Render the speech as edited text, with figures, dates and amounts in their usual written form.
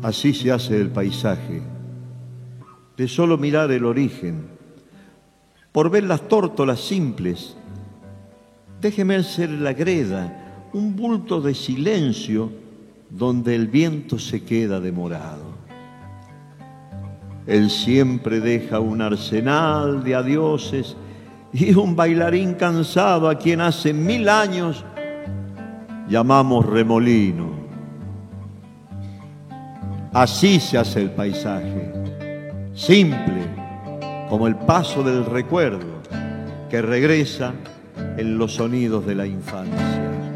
Así se hace el paisaje, de solo mirar el origen, por ver las tórtolas simples. Déjeme ser la greda, un bulto de silencio donde el viento se queda demorado. Él siempre deja un arsenal de adioses y un bailarín cansado a quien hace 1000 años llamamos remolino. Así se hace el paisaje, simple como el paso del recuerdo que regresa en los sonidos de la infancia.